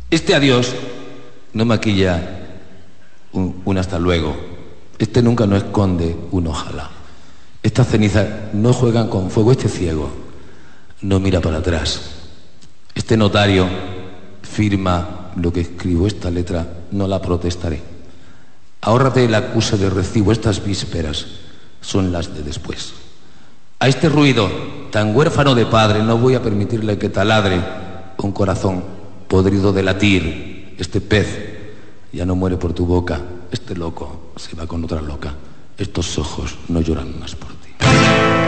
Este adiós no maquilla un hasta luego. Este nunca no esconde un ojalá. Estas cenizas no juegan con fuego. Este ciego no mira para atrás. Este notario firma lo que escribo. Esta letra no la protestaré. Ahórrate el acuse de recibo. Estas vísperas son las de después. A este ruido tan huérfano de padre no voy a permitirle que taladre un corazón podrido de latir. Este pez ya no muere por tu boca. Este loco se va con otra loca. Estos ojos no lloran más por ti.